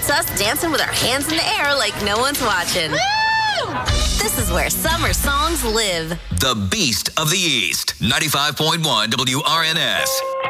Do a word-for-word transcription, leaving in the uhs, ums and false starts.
It's us dancing with our hands in the air like no one's watching. Woo! This is where summer songs live. The Beast of the East, ninety-five point one W R N S.